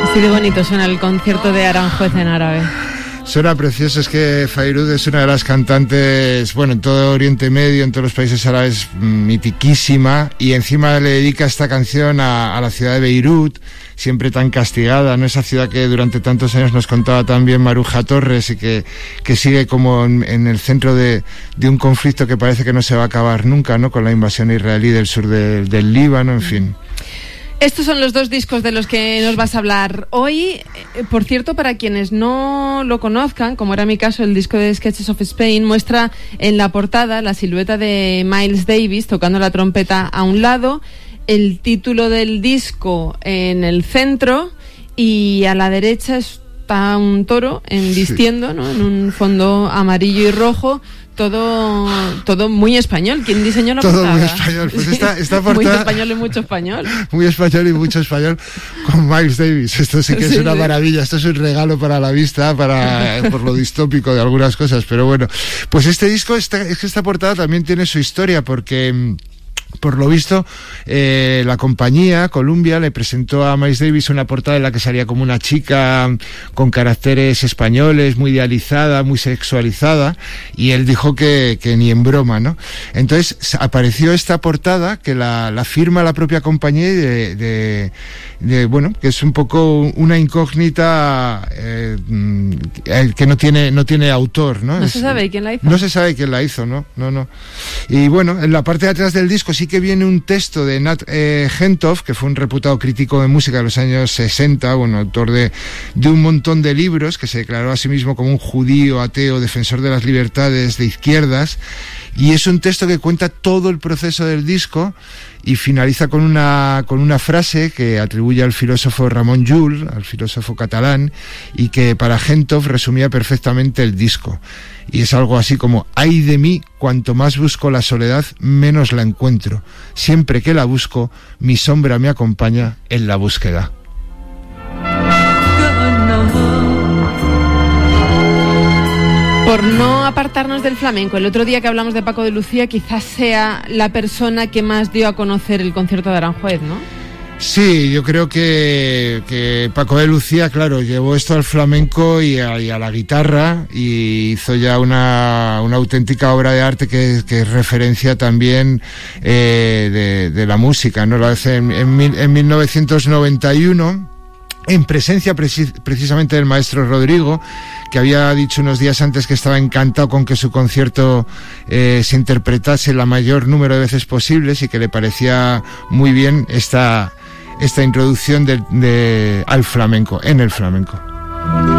Así de bonito suena el concierto de Aranjuez en árabe. Suena precioso, es que Fairuz es una de las cantantes, bueno, en todo Oriente Medio, en todos los países árabes, mitiquísima, y encima le dedica esta canción a la ciudad de Beirut, siempre tan castigada, ¿no? Esa ciudad que durante tantos años nos contaba también Maruja Torres y que sigue como en el centro de un conflicto que parece que no se va a acabar nunca, ¿no? Con la invasión israelí del sur del Líbano, en fin. Estos son los dos discos de los que nos vas a hablar hoy. Por cierto, para quienes no lo conozcan, como era mi caso, el disco de Sketches of Spain muestra en la portada la silueta de Miles Davis tocando la trompeta a un lado, el título del disco en el centro y a la derecha está un toro vistiendo, ¿no? En un fondo amarillo y rojo. Todo muy español. ¿Quién diseñó la portada? Todo muy español. Pues esta portada... Muy español y mucho español. Muy español y mucho español con Miles Davis. Esto sí que es una maravilla. Esto es un regalo para la vista, por lo distópico de algunas cosas. Pero bueno, pues este disco, es que esta portada también tiene su historia, porque... Por lo visto, la compañía Columbia le presentó a Miles Davis una portada en la que salía como una chica con caracteres españoles, muy idealizada, muy sexualizada, y él dijo que ni en broma, ¿no? Entonces apareció esta portada que la firma la propia compañía y bueno, que es un poco una incógnita que no tiene autor, ¿no? No se sabe quién la hizo. No se sabe quién la hizo, ¿no. Y bueno, en la parte de atrás del disco sí que viene un texto de Nat Hentoff, que fue un reputado crítico de música de los años 60, bueno, autor de un montón de libros, que se declaró a sí mismo como un judío, ateo, defensor de las libertades de izquierdas, y es un texto que cuenta todo el proceso del disco y finaliza con una frase que atribuye al filósofo Ramon Llull, al filósofo catalán, y que para Hentoff resumía perfectamente el disco. Y es algo así como: ay de mí, cuanto más busco la soledad, menos la encuentro. Siempre que la busco, mi sombra me acompaña en la búsqueda. Por no apartarnos del flamenco, el otro día que hablamos de Paco de Lucía, quizás sea la persona que más dio a conocer el concierto de Aranjuez, ¿no? Sí, yo creo que Paco de Lucía, claro, llevó esto al flamenco y a la guitarra, y hizo ya una auténtica obra de arte que es referencia también de la música, ¿no? Lo hace en 1991, en presencia precisamente del maestro Rodrigo, que había dicho unos días antes que estaba encantado con que su concierto se interpretase el mayor número de veces posibles, y que le parecía muy bien esta introducción al flamenco, en el flamenco.